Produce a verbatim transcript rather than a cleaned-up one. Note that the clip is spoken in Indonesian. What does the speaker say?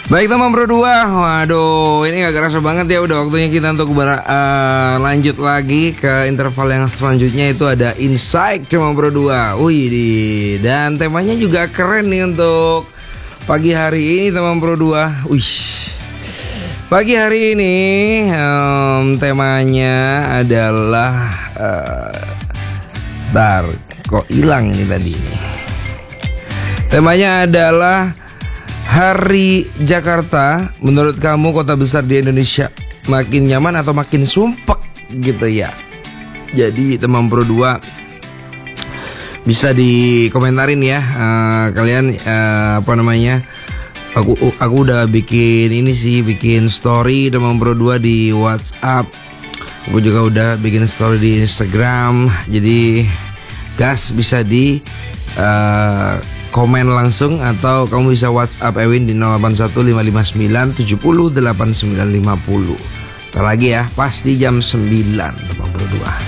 Baik teman Pro dua, waduh ini gak kerasa banget ya, udah waktunya kita untuk ber, uh, lanjut lagi ke interval yang selanjutnya, itu ada Insight teman Pro dua. Wih, dan temanya juga keren nih untuk pagi hari ini teman Pro dua. Wih, pagi hari ini um, temanya adalah uh, Bentar, kok hilang ini tadi nih. Temanya adalah Hari Jakarta, menurut kamu kota besar di Indonesia makin nyaman atau makin sumpek gitu ya. Jadi teman Pro dua bisa dikomentarin ya, uh, kalian uh, apa namanya? Aku aku udah bikin ini sih, bikin story teman Pro dua di WhatsApp. Aku juga udah bikin story di Instagram. Jadi gas, bisa di uh, komen langsung atau kamu bisa WhatsApp Ewin di nol delapan satu lima lima sembilan tujuh nol delapan sembilan lima nol. Ntar lagi ya, pasti jam sembilan teman Pro dua.